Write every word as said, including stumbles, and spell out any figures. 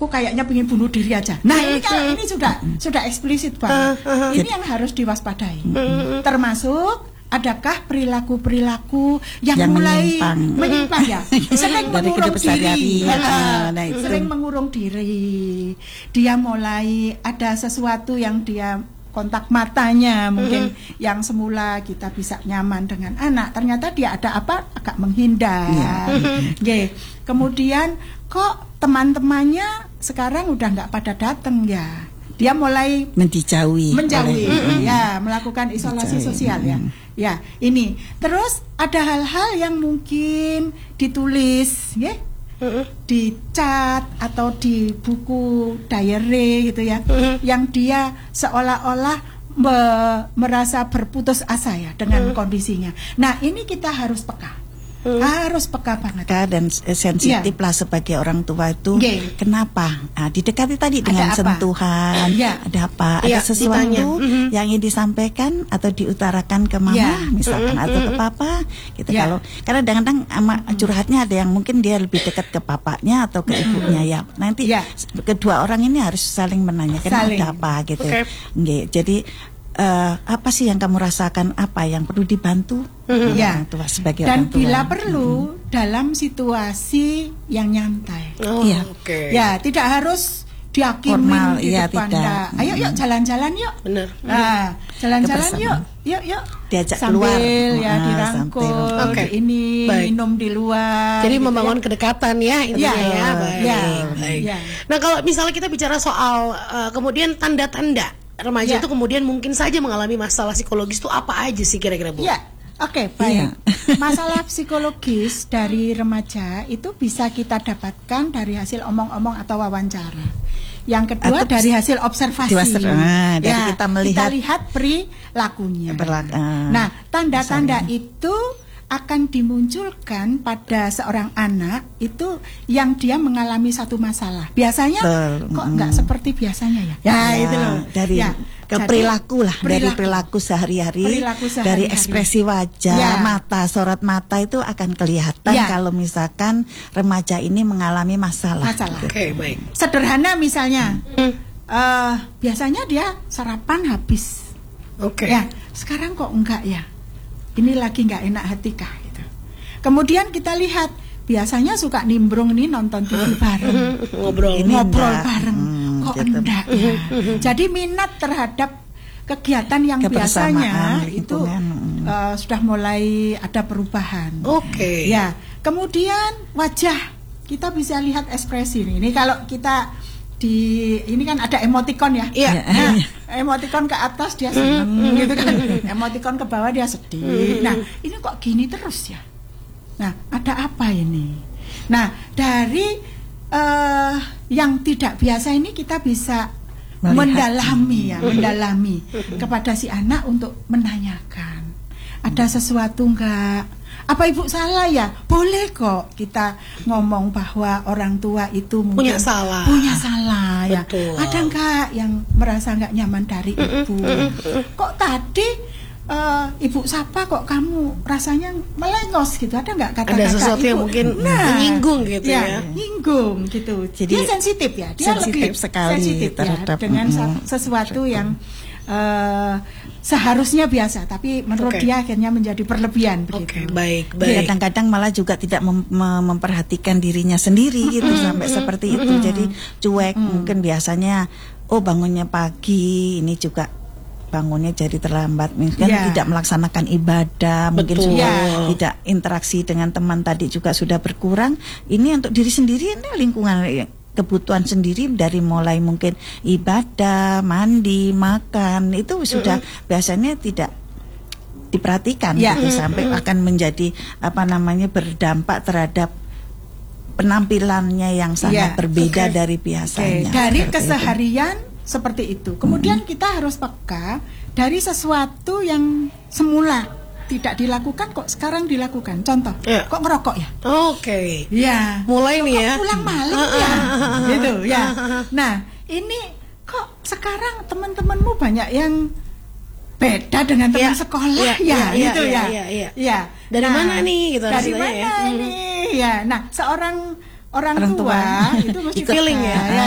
aku kayaknya pengen bunuh diri aja. Nah ini kalau ini sudah sudah eksplisit banget. Ini yang harus diwaspadai. Termasuk adakah perilaku-perilaku yang, yang mulai menyimpang, menyimpang ya, sering mengurung diri, ya, nah, sering mengurung diri. Dia mulai ada sesuatu yang dia kontak matanya mungkin mm-hmm. yang semula kita bisa nyaman dengan anak, ternyata dia ada apa agak menghindar. Yeah. Okay. Kemudian kok teman-temannya sekarang udah nggak pada datang ya, dia mulai menjauhi, menjauhi, mm-hmm. ya melakukan isolasi menjauhi. Sosial ya. Ya ini terus ada hal-hal yang mungkin ditulis, ya. Uh-uh. Di cat atau di buku diary gitu ya, uh-uh. yang dia seolah-olah me- merasa berputus asa ya dengan uh-uh. kondisinya. Nah ini kita harus peka, uh-uh. harus peka banget. Peka dan sensitif ya. Lah sebagai orang tua itu. Yeah. Kenapa? Nah, didekati tadi dengan ada sentuhan. Ya. Ada apa? Ya, ada sesuatu uh-huh. yang ingin disampaikan atau diutarakan ke mama, ya. Misalkan uh-huh. atau ke papa. Gitu ya. Kalau karena kadang-kadang ama curhatnya ada yang mungkin dia lebih dekat ke papanya atau ke ibunya ya. Nanti ya. Kedua orang ini harus saling menanyakan saling. Ada apa gitu. Okay. Okay. Jadi uh, apa sih yang kamu rasakan? Apa yang perlu dibantu? Mm-hmm. Ya. Tua sebagai dan orang tua. Bila perlu mm-hmm. dalam situasi yang nyantai. Oh, ya. Okay. Ya, tidak harus dihakimin formal, di iya, depan. tidak. Ayo yuk jalan-jalan yuk. Benar. Nah, jalan-jalan yuk. Yuk yuk. Diajak sambil keluar ya nah, dirangkul, okay. ini baik. Minum di luar. Jadi gitu membangun ya. Kedekatan ya intinya ya. ya. Baik. Ya. Baik. Ya. Nah, kalau misalnya kita bicara soal uh, kemudian tanda-tanda remaja ya. Itu kemudian mungkin saja mengalami masalah psikologis itu apa aja sih kira-kira Bu? Ya. Oke, okay, baik. Iya. Masalah psikologis dari remaja itu bisa kita dapatkan dari hasil omong-omong atau wawancara. Yang kedua atau dari hasil observasi. Nah, dari ya, kita melihat kita lihat perilakunya. Berlaku, uh, nah, tanda-tanda misalnya. Itu akan dimunculkan pada seorang anak itu yang dia mengalami satu masalah. Biasanya Betul. Kok nggak hmm. seperti biasanya ya? Ya, ya itu loh. Dari ya. ke perilaku lah, perilaku. Dari perilaku sehari-hari, perilaku sehari-hari. Dari ekspresi wajah, ya. Mata, sorot mata itu akan kelihatan ya. Kalau misalkan remaja ini mengalami masalah. Masalah. Oke, okay, baik. Sederhana misalnya, hmm. uh, biasanya dia sarapan habis. Oke. Okay. Ya, sekarang kok enggak ya? Ini lagi nggak enak hati kah gitu. Kemudian kita lihat biasanya suka nimbrung nih nonton T V bareng, ngobrol ini ngobrol bareng, hmm, kok gitu. Enggak ya. Jadi minat terhadap kegiatan yang biasanya itu uh, sudah mulai ada perubahan. Oke. Okay. Ya, kemudian wajah kita bisa lihat ekspresi nih. Ini kalau kita di ini kan ada emoticon ya. Iya. Nah, emoticon ke atas dia seneng gitu kan. Emoticon ke bawah dia sedih. Nah, ini kok gini terus ya. Nah, ada apa ini? Nah, dari uh, yang tidak biasa ini kita bisa melihat. Mendalami ya, mendalami kepada si anak untuk menanyakan. Ada sesuatu enggak? Apa ibu salah ya? Boleh kok kita ngomong bahwa orang tua itu punya salah. Punya salah ya. Betul. Ada enggak yang merasa enggak nyaman dari ibu? Kok tadi uh, ibu sapa kok kamu rasanya melengos gitu? Ada enggak kata-kata ada sesuatu ibu? Yang mungkin nah, menyinggung gitu ya? ya nyinggung gitu. Jadi dia sensitif ya. Dia sensitif lebih sekali sensitif ya dengan mm, sesuatu yang Uh, seharusnya biasa, tapi menurut okay. dia akhirnya menjadi berlebihan. Oke, okay, baik, baik. Kadang-kadang malah juga tidak mem- memperhatikan dirinya sendiri gitu mm-hmm. sampai seperti itu. Mm-hmm. Jadi cuek, mm-hmm. mungkin biasanya oh bangunnya pagi, ini juga bangunnya jadi terlambat, mungkin yeah. tidak melaksanakan ibadah, betul. Mungkin juga yeah. tidak interaksi dengan teman tadi juga sudah berkurang. Ini untuk diri sendiri, ini lingkungan kebutuhan sendiri dari mulai mungkin ibadah, mandi, makan itu sudah mm-hmm. biasanya tidak diperhatikan yeah. gitu sampai mm-hmm. akan menjadi apa namanya berdampak terhadap penampilannya yang sangat yeah. berbeda okay. dari biasanya. Okay. Dari keseharian itu. Seperti itu. Kemudian mm-hmm. kita harus peka dari sesuatu yang semula tidak dilakukan kok sekarang dilakukan. Contoh, yeah. kok ngerokok ya? Oke. Okay. Ya. Mulai nih ya. Pulang malam ya. Gitu ya. Nah, ini kok sekarang teman-temanmu banyak yang beda dengan teman yeah. sekolah yeah. ya, yeah. gitu yeah. ya. Yeah. Yeah. Yeah. Ya. Dari nah, mana nih gitu Dari mana ya? ini? Ya. Nah, seorang orang, orang tua, tua itu mesti feeling ya. ya.